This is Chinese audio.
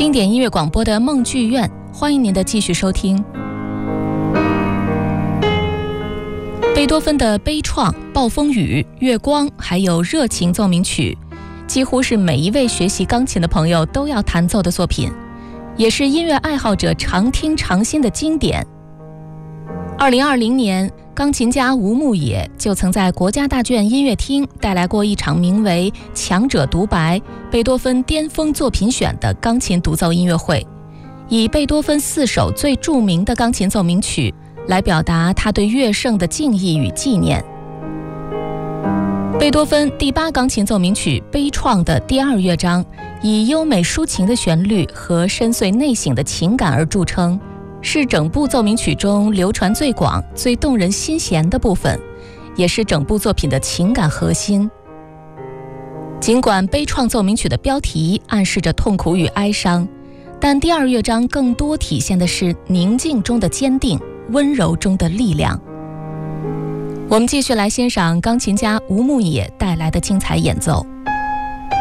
经典音乐广播的梦剧院，欢迎您的继续收听。贝多芬的悲怆、暴风雨、月光还有热情奏鸣曲，几乎是每一位学习钢琴的朋友都要弹奏的作品，也是音乐爱好者常听常新的经典。2020年，钢琴家吴牧野就曾在国家大剧院音乐厅带来过一场名为《强者独白：贝多芬巅峰作品选》的钢琴独奏音乐会，以贝多芬4首最著名的钢琴奏鸣曲来表达他对乐圣的敬意与纪念。贝多芬第8钢琴奏鸣曲悲怆的第2乐章，以优美抒情的旋律和深邃内省的情感而著称，是整部奏鸣曲中流传最广、最动人心弦的部分，也是整部作品的情感核心。尽管悲怆奏鸣曲的标题暗示着痛苦与哀伤，但第2乐章更多体现的是宁静中的坚定，温柔中的力量。我们继续来欣赏钢琴家吴牧野带来的精彩演奏。